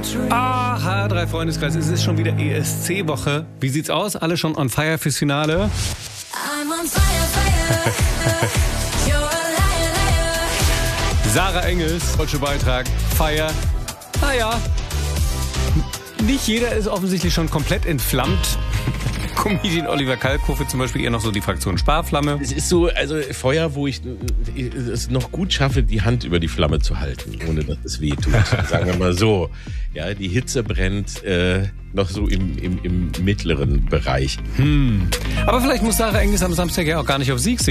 Ah, HR3 Freundeskreis, es ist schon wieder ESC-Woche. Wie sieht's aus? Alle schon on fire fürs Finale? I'm on fire, fire. You're a liar, liar. Sarah Engels, deutscher Beitrag, Fire. Naja, nicht jeder ist offensichtlich schon komplett entflammt. Comedian Oliver Kalkofe zum Beispiel eher noch so die Fraktion Sparflamme. Es ist so, also Feuer, wo ich es noch gut schaffe, die Hand über die Flamme zu halten, ohne dass es weh tut. Sagen wir mal so. Ja, die Hitze brennt noch so im mittleren Bereich. Aber vielleicht muss Sarah Engels am Samstag ja auch gar nicht auf Sieg singen.